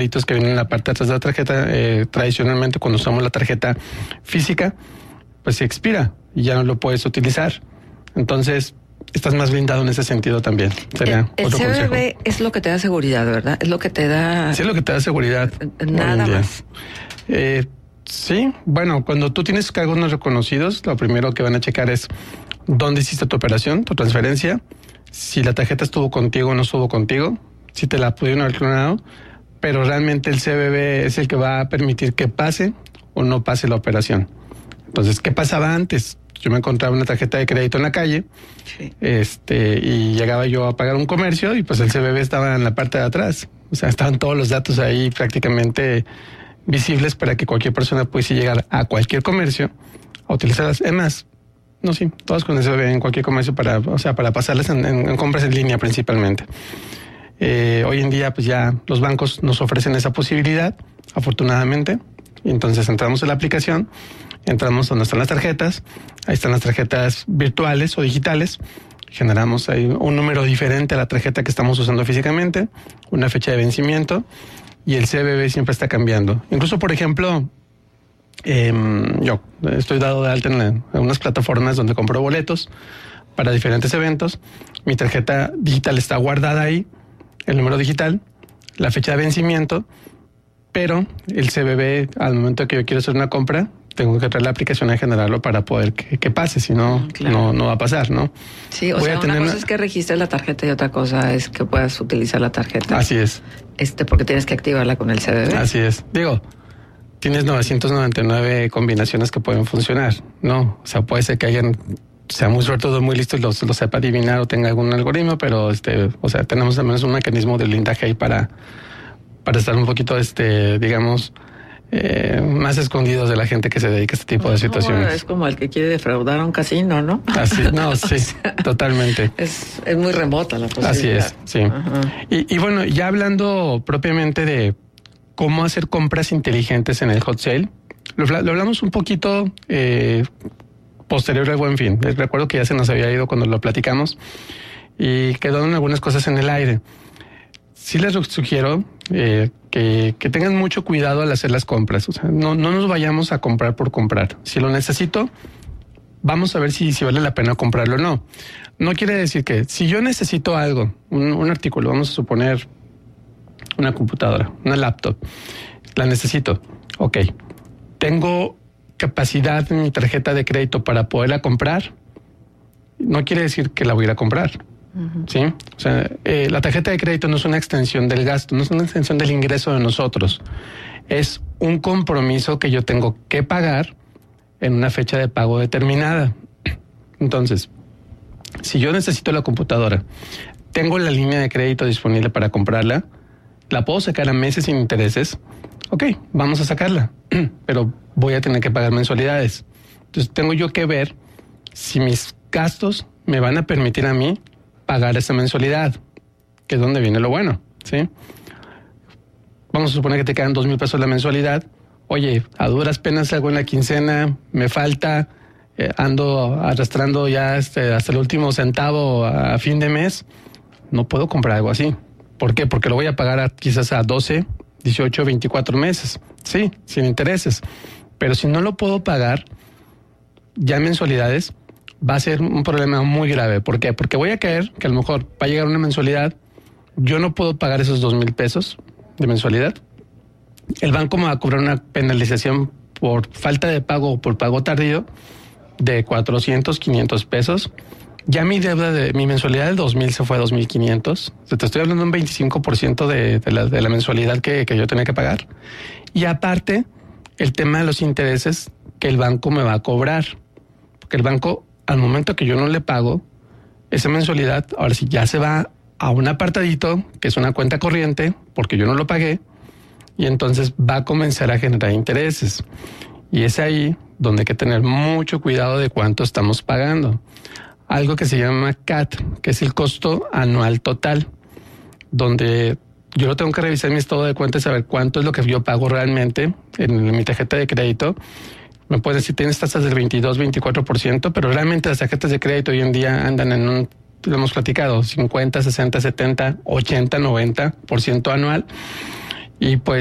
créditos que vienen en la parte de atrás de la tarjeta, tradicionalmente cuando usamos la tarjeta física, pues se expira y ya no lo puedes utilizar. Entonces, estás más blindado en ese sentido también. Sería el otro CBB consejo. es lo que te da seguridad, ¿verdad? Es lo que te da... Sí, es lo que te da seguridad. Nada más. Sí, bueno, cuando tú tienes cargos no reconocidos, lo primero que van a checar es dónde hiciste tu operación, tu transferencia, si la tarjeta estuvo contigo o no estuvo contigo, si te la pudieron haber clonado, pero realmente el CBB es el que va a permitir que pase o no pase la operación. Entonces, ¿qué pasaba antes? Yo me encontraba una tarjeta de crédito en la calle, sí, y llegaba yo a pagar un comercio y pues el CBB estaba en la parte de atrás. O sea, estaban todos los datos ahí prácticamente visibles para que cualquier persona pudiese llegar a cualquier comercio a utilizarlas. Es más, no, sí, todos con el CBB en cualquier comercio para pasarlas en compras en línea principalmente. Hoy en día pues ya los bancos nos ofrecen esa posibilidad, afortunadamente, y entonces entramos en la aplicación, entramos donde están las tarjetas, ahí están las tarjetas virtuales o digitales, generamos ahí un número diferente a la tarjeta que estamos usando físicamente, una fecha de vencimiento, y el CBB siempre está cambiando. Incluso, por ejemplo, yo estoy dado de alta en unas plataformas donde compro boletos para diferentes eventos, mi tarjeta digital está guardada ahí, el número digital, la fecha de vencimiento, pero el CBB, al momento que yo quiero hacer una compra, tengo que traer la aplicación a generarlo para poder que pase, si no, claro, no va a pasar, ¿no? Sí, o sea, una cosa es que registres la tarjeta y otra cosa es que puedas utilizar la tarjeta. Así es. Porque tienes que activarla con el CBB. Así es. Digo, tienes 999 combinaciones que pueden funcionar, ¿no? O sea, puede ser que alguien sea muy suertudo, muy listo y lo sepa adivinar o tenga algún algoritmo, pero o sea, tenemos al menos un mecanismo de blindaje ahí para estar un poquito, digamos, más escondidos de la gente que se dedica a este tipo de situaciones. Bueno, es como el que quiere defraudar a un casino, ¿no? Así, no, sí, totalmente. Es muy remota la posibilidad. Así es, sí. Y bueno, ya hablando propiamente de cómo hacer compras inteligentes en el hot sale, lo hablamos un poquito posterior al Buen Fin. Recuerdo que ya se nos había ido cuando lo platicamos y quedaron algunas cosas en el aire. Sí les sugiero que tengan mucho cuidado al hacer las compras. O sea, no nos vayamos a comprar por comprar. Si lo necesito, vamos a ver si vale la pena comprarlo o no. No quiere decir que si yo necesito algo, un artículo, vamos a suponer una computadora, una laptop, la necesito. Ok, tengo capacidad en mi tarjeta de crédito para poderla comprar. No quiere decir que la voy a ir a comprar. ¿Sí? O sea, la tarjeta de crédito no es una extensión del gasto, no es una extensión del ingreso de nosotros. Es un compromiso que yo tengo que pagar en una fecha de pago determinada. Entonces, si yo necesito la computadora, tengo la línea de crédito disponible para comprarla, la puedo sacar a meses sin intereses. Ok, vamos a sacarla, pero voy a tener que pagar mensualidades. Entonces, tengo yo que ver si mis gastos me van a permitir a mí pagar esa mensualidad, que es donde viene lo bueno, ¿sí? Vamos a suponer que te quedan 2,000 pesos la mensualidad. Oye, a duras penas hago en la quincena, me falta, ando arrastrando ya hasta el último centavo a fin de mes. No puedo comprar algo así. ¿Por qué? Porque lo voy a pagar quizás a 12, 18, 24 meses. Sí, sin intereses. Pero si no lo puedo pagar ya en mensualidades, va a ser un problema muy grave. ¿Por qué? Porque voy a caer que a lo mejor va a llegar una mensualidad, yo no puedo pagar esos 2,000 pesos de mensualidad. El banco me va a cobrar una penalización por falta de pago o por pago tardío de 400, 500 pesos. Ya mi deuda de mi mensualidad del 2,000 se fue a 2,500. O sea, te estoy hablando de un 25% de la mensualidad que yo tenía que pagar. Y aparte, el tema de los intereses que el banco me va a cobrar. Porque el banco, al momento que yo no le pago esa mensualidad, ahora sí ya se va a un apartadito, que es una cuenta corriente, porque yo no lo pagué, y entonces va a comenzar a generar intereses. Y es ahí donde hay que tener mucho cuidado de cuánto estamos pagando. Algo que se llama CAT, que es el costo anual total, donde yo lo tengo que revisar mi estado de cuenta y saber cuánto es lo que yo pago realmente en mi tarjeta de crédito. Me pueden decir, tienes tasas del 22, 24%, pero realmente las tarjetas de crédito hoy en día andan en lo hemos platicado, 50, 60, 70, 80, 90% anual. Y pues